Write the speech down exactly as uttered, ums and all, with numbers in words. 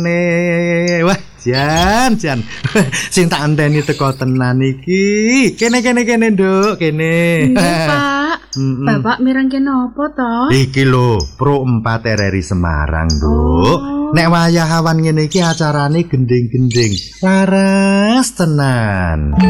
Wah, Jan, Jan. Sing tak anteni teko tenan iki. Kene kene kene, Nduk, kene. Nggih, Pak. Mm-mm. Bapak mirengke napa to? Iki lho, Pro empat R R I Semarang, Nduk. Oh. Nek wayah awan ngene iki acarane gending-gending. Laras tenan.